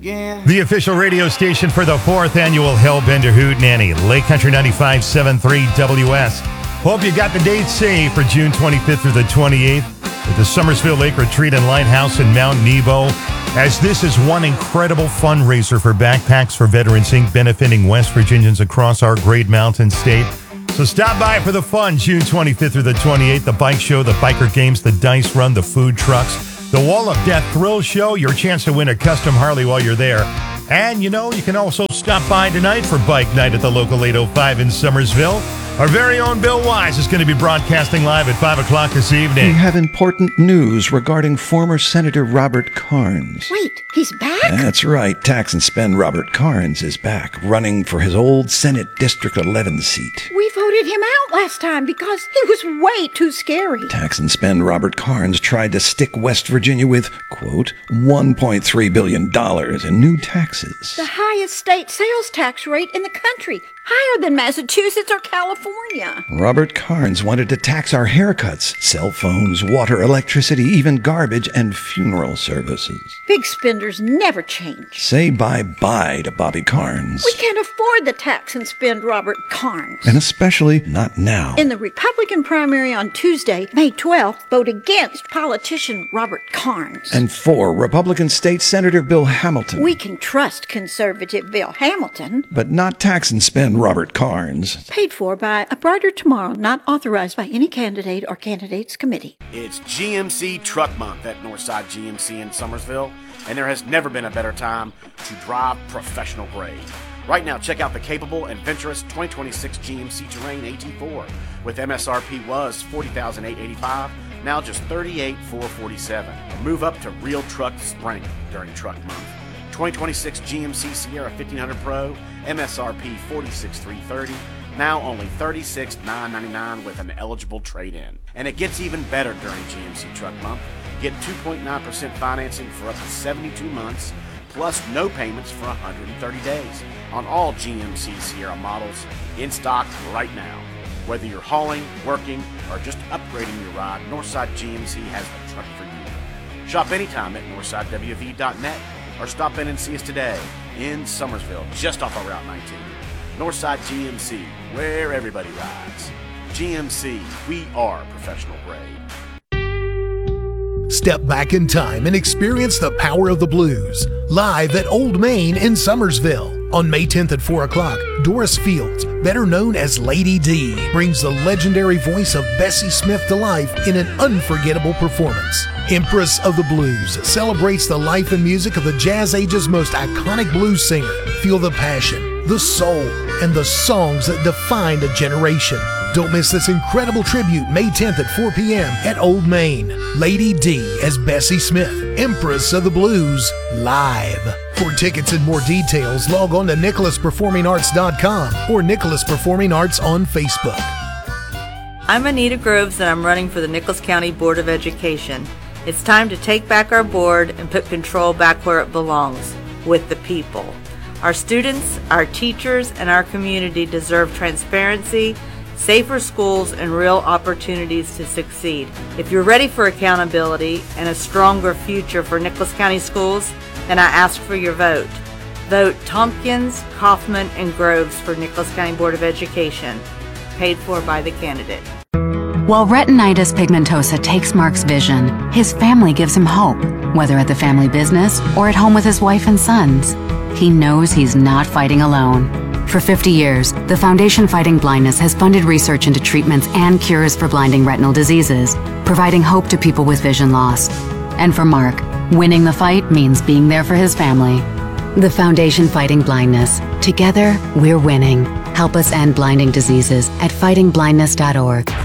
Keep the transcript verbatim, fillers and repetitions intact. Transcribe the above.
again. The official radio station for the fourth annual Hellbender Hootenanny, Lake Country ninety-five point seven three W S. Hope you got the date saved for June twenty-fifth through the twenty-eighth at the Summersville Lake Retreat and Lighthouse in Mount Nebo, as this is one incredible fundraiser for Backpacks for Veterans, Incorporated, benefiting West Virginians across our great mountain state. So stop by for the fun, June twenty-fifth through the twenty-eighth, the bike show, the biker games, the dice run, the food trucks, the Wall of Death thrill show, your chance to win a custom Harley while you're there. And, you know, you can also stop by tonight for Bike Night at the local eight oh five in Summersville. Our very own Bill Wise is going to be broadcasting live at five o'clock this evening. We have important news regarding former Senator Robert Carnes. Wait, he's back? That's right. Tax and Spend Robert Carnes is back, running for his old Senate District eleven seat. We voted him out last time because he was way too scary. Tax and Spend Robert Carnes tried to stick West Virginia with, quote, one point three billion dollars in new taxes. The highest state sales tax rate in the country. Higher than Massachusetts or California. Robert Carnes wanted to tax our haircuts, cell phones, water, electricity, even garbage and funeral services. Big spenders never change. Say bye-bye to Bobby Carnes. We can't afford the tax and spend Robert Carnes. And especially not now. In the Republican primary on Tuesday, May twelfth, vote against politician Robert Carnes. And for Republican State Senator Bill Hamilton. We can trust conservative Bill Hamilton. But not tax and spend Robert Carnes. Paid for by A Brighter Tomorrow, not authorized by any candidate or candidates committee. It's G M C Truck Month at Northside G M C in Summersville, and there has never been a better time to drive professional grade. Right now, check out the capable and venturous twenty twenty-six G M C Terrain A T four, with M S R P was forty thousand eight hundred eighty-five dollars, now just thirty-eight thousand four hundred forty-seven dollars. Move up to Real Truck Spring during Truck Month. twenty twenty-six G M C Sierra fifteen hundred Pro, M S R P forty-six thousand three hundred thirty dollars, now only thirty-six thousand nine hundred ninety-nine dollars with an eligible trade-in. And it gets even better during G M C Truck Month. Get two point nine percent financing for up to seventy-two months, plus no payments for one hundred thirty days on all G M C Sierra models in stock right now. Whether you're hauling, working, or just upgrading your ride, Northside G M C has the truck for you. Shop anytime at northside w v dot net or stop in and see us today in Summersville, just off of Route nineteen. Northside G M C, where everybody rides. G M C, we are professional grade. Step back in time and experience the power of the blues, live at Old Main in Summersville. On May tenth at four o'clock, Doris Fields, better known as Lady D, brings the legendary voice of Bessie Smith to life in an unforgettable performance. Empress of the Blues celebrates the life and music of the Jazz Age's most iconic blues singer. Feel the passion, the soul, and the songs that defined a generation. Don't miss this incredible tribute May tenth at four p.m. at Old Main. Lady D as Bessie Smith, Empress of the Blues, live. For tickets and more details, log on to nicholas performing arts dot com or Nicholas Performing Arts on Facebook. I'm Anita Groves and I'm running for the Nicholas County Board of Education. It's time to take back our board and put control back where it belongs, with the people. Our students, our teachers, and our community deserve transparency, safer schools, and real opportunities to succeed. If you're ready for accountability and a stronger future for Nicholas County schools, then I ask for your vote. Vote Tompkins, Kaufman, and Groves for Nicholas County Board of Education. Paid for by the candidate. While retinitis pigmentosa takes Mark's vision, his family gives him hope, whether at the family business or at home with his wife and sons. He knows he's not fighting alone. For fifty years, the Foundation Fighting Blindness has funded research into treatments and cures for blinding retinal diseases, providing hope to people with vision loss. And for Mark, winning the fight means being there for his family. The Foundation Fighting Blindness. Together, we're winning. Help us end blinding diseases at fighting blindness dot org.